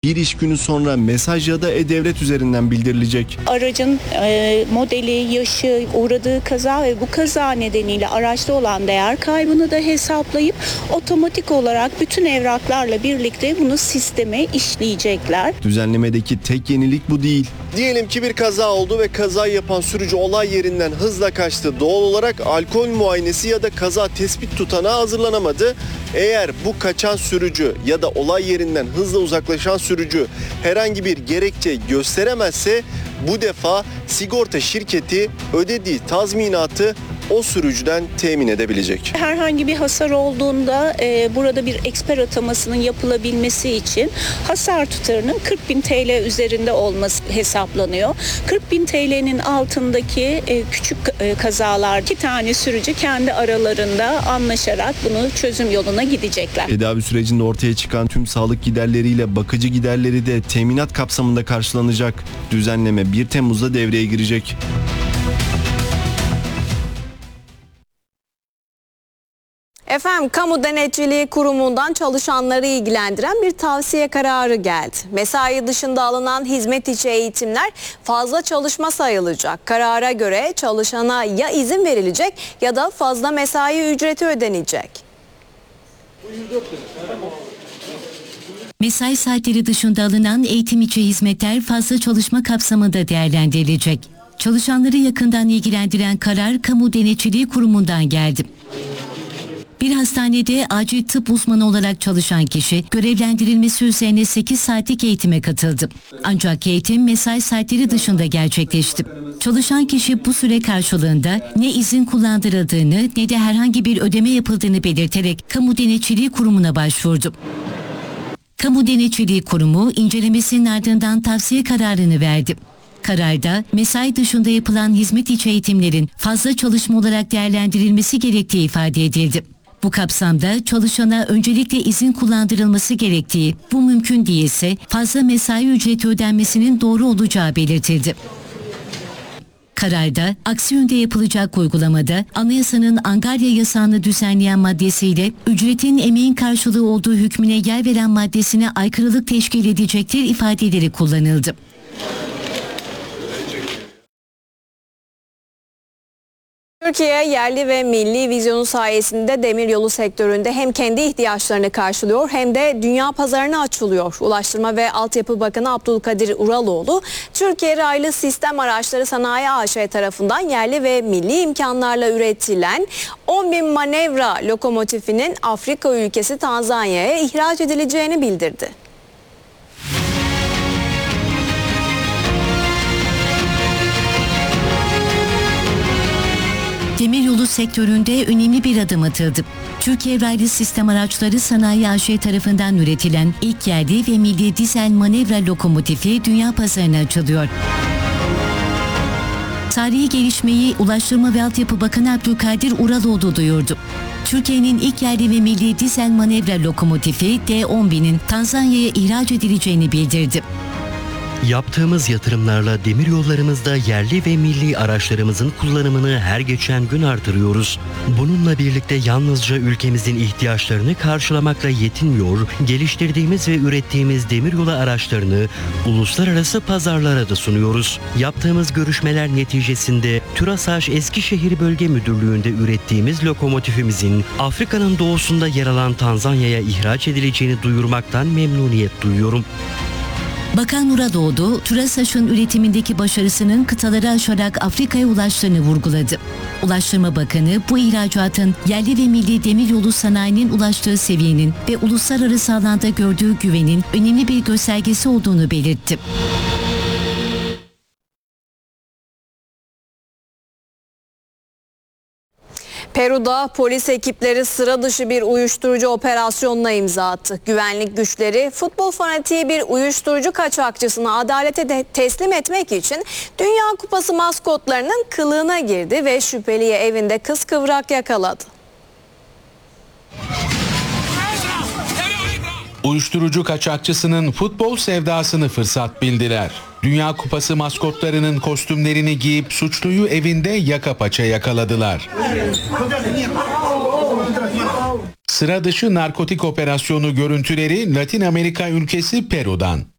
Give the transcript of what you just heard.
bir iş günü sonra mesaj ya da e-devlet üzerinden bildirilecek. Aracın modeli, yaşı, uğradığı kaza ve bu kaza nedeniyle araçta olan değer kaybını da hesaplayıp otomatik olarak bütün evraklarla birlikte bunu sisteme işleyecekler. Düzenlemedeki tek yenilik bu değil. Diyelim ki bir kaza oldu ve kazayı yapan sürücü olay yerinden hızla kaçtı. Doğal olarak alkol muayenesi ya da kaza tespit tutanağı hazırlanamadı. Eğer bu kaçan sürücü ya da olay yerinden hızla uzaklaşan sürücü herhangi bir gerekçe gösteremezse bu defa sigorta şirketi ödediği tazminatı o sürücüden temin edebilecek. Herhangi bir hasar olduğunda burada bir eksper atamasının yapılabilmesi için hasar tutarının 40.000 TL üzerinde olması hesaplanıyor. 40.000 TL'nin altındaki küçük kazalar 2 tane sürücü kendi aralarında anlaşarak bunu çözüm yoluna gidecekler. Tedavi sürecinde ortaya çıkan tüm sağlık giderleriyle bakıcı giderleri de teminat kapsamında karşılanacak. Düzenleme 1 Temmuz'da devreye girecek. Efendim, Kamu Denetçiliği Kurumu'ndan çalışanları ilgilendiren bir tavsiye kararı geldi. Mesai dışında alınan hizmet içi eğitimler fazla çalışma sayılacak. Karara göre çalışana ya izin verilecek ya da fazla mesai ücreti ödenecek. Mesai saatleri dışında alınan eğitim içi hizmetler fazla çalışma kapsamında değerlendirilecek. Çalışanları yakından ilgilendiren karar Kamu Denetçiliği Kurumu'ndan geldi. Bir hastanede acil tıp uzmanı olarak çalışan kişi görevlendirilmesi üzerine 8 saatlik eğitime katıldı. Ancak eğitim mesai saatleri dışında gerçekleşti. Çalışan kişi bu süre karşılığında ne izin kullandırıldığını ne de herhangi bir ödeme yapıldığını belirterek Kamu Denetçiliği Kurumu'na başvurdu. Kamu Denetçiliği Kurumu incelemesinin ardından tavsiye kararını verdi. Kararda mesai dışında yapılan hizmet içi eğitimlerin fazla çalışma olarak değerlendirilmesi gerektiği ifade edildi. Bu kapsamda çalışana öncelikle izin kullandırılması gerektiği, bu mümkün değilse fazla mesai ücreti ödenmesinin doğru olacağı belirtildi. Kararda aksi yönde yapılacak uygulamada anayasanın angarya yasağını düzenleyen maddesiyle ücretin emeğin karşılığı olduğu hükmüne yer veren maddesine aykırılık teşkil edecektir ifadeleri kullanıldı. Türkiye yerli ve milli vizyonu sayesinde demiryolu sektöründe hem kendi ihtiyaçlarını karşılıyor hem de dünya pazarına açılıyor. Ulaştırma ve Altyapı Bakanı Abdülkadir Uraloğlu, Türkiye Raylı Sistem Araçları Sanayi AŞ tarafından yerli ve milli imkanlarla üretilen 10.000 manevra lokomotifinin Afrika ülkesi Tanzanya'ya ihraç edileceğini bildirdi. Demiryolu sektöründe önemli bir adım atıldı. Türkiye Raylı Sistem Araçları Sanayi AŞ tarafından üretilen ilk yerli ve milli dizel manevra lokomotifi dünya pazarına açılıyor. Tarihi gelişmeyi Ulaştırma ve Altyapı Bakanı Abdülkadir Uraloğlu duyurdu. Türkiye'nin ilk yerli ve milli dizel manevra lokomotifi D10.000'in Tanzanya'ya ihraç edileceğini bildirdi. Yaptığımız yatırımlarla demiryollarımızda yerli ve milli araçlarımızın kullanımını her geçen gün artırıyoruz. Bununla birlikte yalnızca ülkemizin ihtiyaçlarını karşılamakla yetinmiyor, geliştirdiğimiz ve ürettiğimiz demiryolu araçlarını uluslararası pazarlara da sunuyoruz. Yaptığımız görüşmeler neticesinde TÜRASAŞ Eskişehir Bölge Müdürlüğü'nde ürettiğimiz lokomotifimizin Afrika'nın doğusunda yer alan Tanzanya'ya ihraç edileceğini duyurmaktan memnuniyet duyuyorum. Bakan Uraloğlu, TÜRASAŞ'ın üretimindeki başarısının kıtaları aşarak Afrika'ya ulaştığını vurguladı. Ulaştırma Bakanı bu ihracatın yerli ve milli demiryolu sanayinin ulaştığı seviyenin ve uluslararası alanda gördüğü güvenin önemli bir göstergesi olduğunu belirtti. Peru'da polis ekipleri sıra dışı bir uyuşturucu operasyonuna imza attı. Güvenlik güçleri futbol fanatiği bir uyuşturucu kaçakçısını adalete teslim etmek için Dünya Kupası maskotlarının kılığına girdi ve şüpheliyi evinde kıskıvrak yakaladı. Uyuşturucu kaçakçısının futbol sevdasını fırsat bildiler. Dünya Kupası maskotlarının kostümlerini giyip suçluyu evinde yaka paça yakaladılar. Sıra dışı narkotik operasyonu görüntüleri Latin Amerika ülkesi Peru'dan.